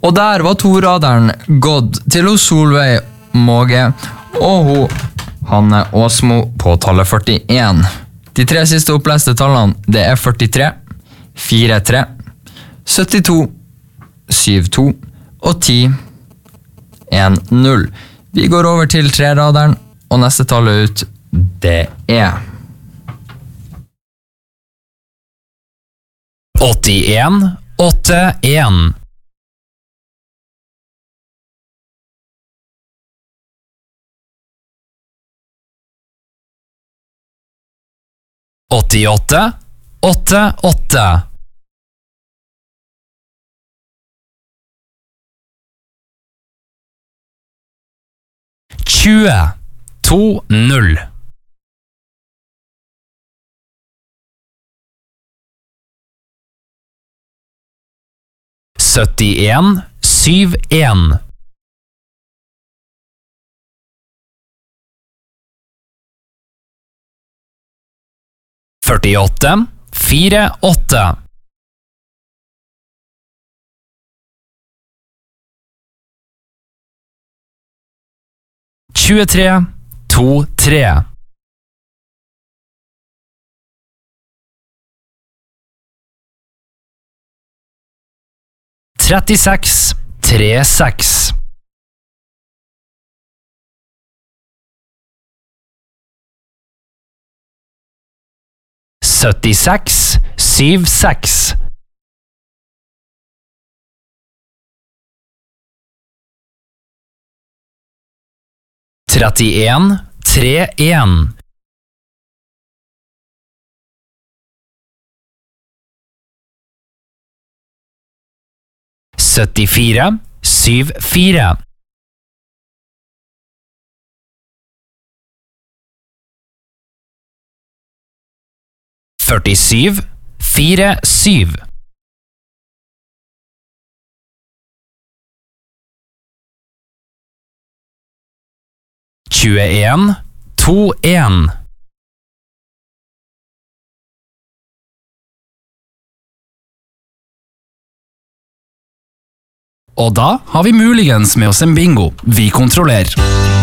Og der var toraderen gått til hos Solveig Måge og Hanne Åsmo på tallet 41. De 3 siste oppleste tallene, det er 43, 43, 72, 72 og 10, 1, 0. Vi går over til treraderen, og neste tallet ut, det er 81, 81. 88, 88. 20, 2, 0. 71, 71. 48, 48. 23, 2, 3. 36, 3, 6. 76, 7, 6. 31, 3, 1. 74, 7, 4. 47, 4, 7. 21, 2, 1. 'Og da har vi muligens med oss en bingo. Vi kontrollerer.